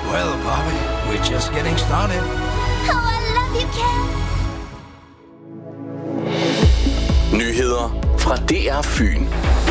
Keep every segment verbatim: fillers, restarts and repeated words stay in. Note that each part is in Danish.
Well, Bobby, we're just getting started. Oh, I love you, Ken. Nyheder fra D R Fyn.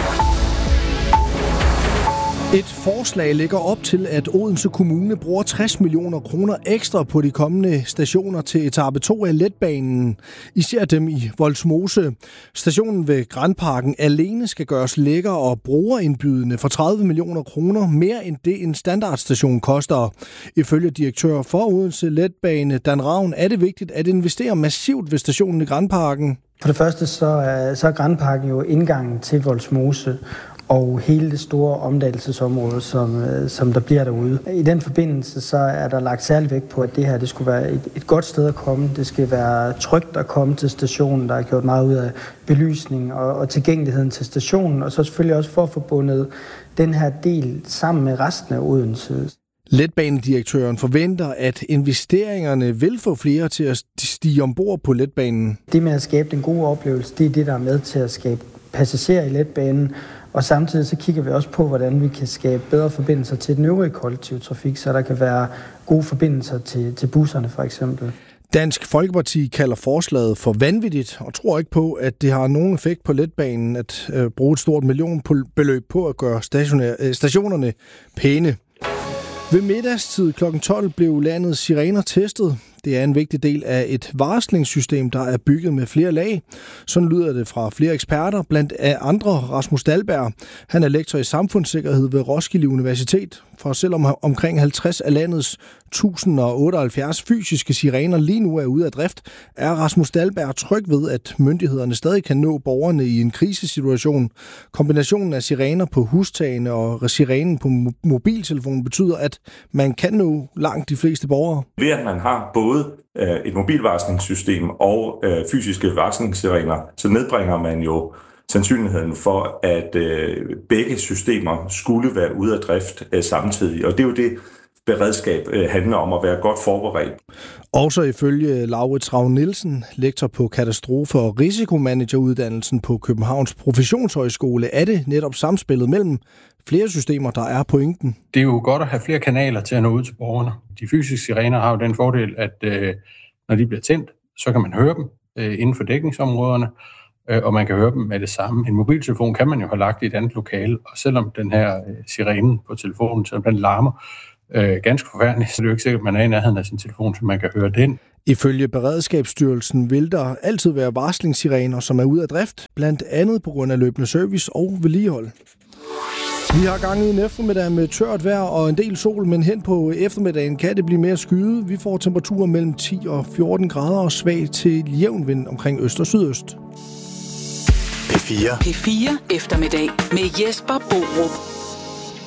Et forslag lægger op til, at Odense Kommune bruger tres millioner kroner ekstra på de kommende stationer til etape to af letbanen. Især dem i Vollsmose. Stationen ved Grandparken alene skal gøres lækker og brugerindbydende for tredive millioner kroner, mere end det en standardstation koster. Ifølge direktør for Odense Letbane, Dan Ravn, er det vigtigt at investere massivt ved stationen i Grandparken. For det første så er, så er Grandparken jo indgangen til Vollsmose og hele det store omdannelsesområde, som, som der bliver derude. I den forbindelse så er der lagt særlig vægt på, at det her det skulle være et, et godt sted at komme. Det skal være trygt at komme til stationen. Der er gjort meget ud af belysning og, og tilgængeligheden til stationen, og så selvfølgelig også for at få bundet den her del sammen med resten af Odense. Letbanedirektøren forventer, at investeringerne vil få flere til at stige ombord på letbanen. Det med at skabe den gode oplevelse, det er det, der er med til at skabe passagerer i letbanen. Og samtidig så kigger vi også på, hvordan vi kan skabe bedre forbindelser til den øvrige kollektive trafik, så der kan være gode forbindelser til, til busserne for eksempel. Dansk Folkeparti kalder forslaget for vanvittigt og tror ikke på, at det har nogen effekt på letbanen at øh, bruge et stort millionbeløb på at gøre stationerne pæne. Ved middagstid klokken tolv blev landets sirener testet. Det er en vigtig del af et varslingssystem, der er bygget med flere lag. Sådan lyder det fra flere eksperter, blandt andre Rasmus Dahlberg. Han er lektor i samfundssikkerhed ved Roskilde Universitet. For selvom omkring halvtreds af landets et tusind og otteoghalvfjerds fysiske sirener lige nu er ude af drift, er Rasmus Dahlberg tryg ved, at myndighederne stadig kan nå borgerne i en krisesituation. Kombinationen af sirener på hustagene og sirenen på mobiltelefonen betyder, at man kan nå langt de fleste borgere. Ved at man har både et mobilvarslingssystem og fysiske varslingssirener, så nedbringer man jo sandsynligheden for, at øh, begge systemer skulle være ude af drift øh, samtidig. Og det er jo det, beredskab øh, handler om at være godt forberedt. Også ifølge Laurits Ravn Nielsen, lektor på katastrofe- og risikomanageruddannelsen på Københavns Professionshøjskole, er det netop samspillet mellem flere systemer, der er pointen. Det er jo godt at have flere kanaler til at nå ud til borgerne. De fysiske sirener har jo den fordel, at øh, når de bliver tændt, så kan man høre dem øh, inden for dækningsområderne, og man kan høre dem med det samme. En mobiltelefon kan man jo have lagt i et andet lokale, og selvom den her øh, sirene på telefonen, selvom den larmer øh, ganske forfærdeligt, så er det jo ikke sikkert, at man er i nærheden af sin telefon, så man kan høre den. Ifølge Beredskabsstyrelsen vil der altid være varslingssirener, som er ude af drift, blandt andet på grund af løbende service og vedligehold. Vi har gang i en eftermiddag med tørt vejr og en del sol, men hen på eftermiddagen kan det blive mere skyet. Vi får temperaturer mellem ti og fjorten grader og svag til jævn vind omkring øst og sydøst. P fire. P fire eftermiddag med Jesper Borup.